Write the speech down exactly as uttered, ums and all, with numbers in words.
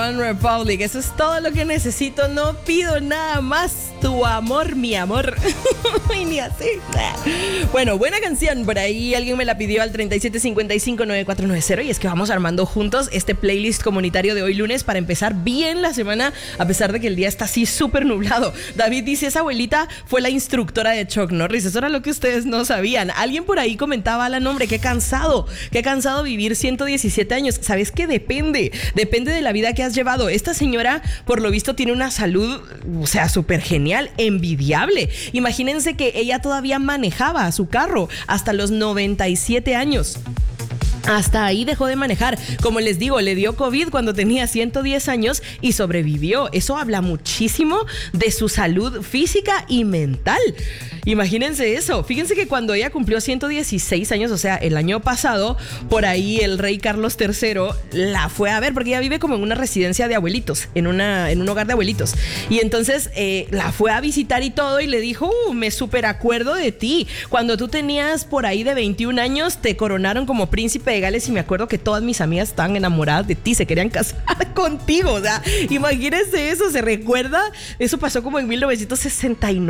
One Republic. Eso es todo lo que necesito. No pido nada más. Tu amor, mi amor. Y ni así. Bueno, buena canción. Por ahí alguien me la pidió al treinta y siete cincuenta y cinco noventa y cuatro noventa. Y es que vamos armando juntos este playlist comunitario de hoy lunes para empezar bien la semana, a pesar de que el día está así súper nublado. David dice, esa abuelita fue la instructora de Chuck Norris. Eso era lo que ustedes no sabían. Alguien por ahí comentaba, Alan, hombre, qué cansado. Qué cansado vivir ciento diecisiete años. ¿Sabes qué? Depende. Depende de la vida que has llevado. Esta señora, por lo visto, tiene una salud, o sea, súper genial, envidiable. Imagínense que ella todavía manejaba su carro hasta los noventa y siete años. Hasta ahí dejó de manejar. Como les digo, le dio COVID cuando tenía ciento diez años y sobrevivió. Eso habla muchísimo de su salud física y mental. Imagínense eso. Fíjense que cuando ella cumplió ciento dieciséis años, o sea, el año pasado, por ahí el rey Carlos tercero la fue a ver, porque ella vive como en una residencia de abuelitos, en, una, en un hogar de abuelitos. Y entonces eh, la fue a visitar y todo y le dijo, uh, me súper acuerdo de ti. Cuando tú tenías por ahí de veintiún años, te coronaron como príncipe de Gales y me acuerdo que todas mis amigas estaban enamoradas de ti, se querían casar contigo. O sea, imagínense eso, ¿se recuerda? Eso pasó como en mil novecientos sesenta y nueve.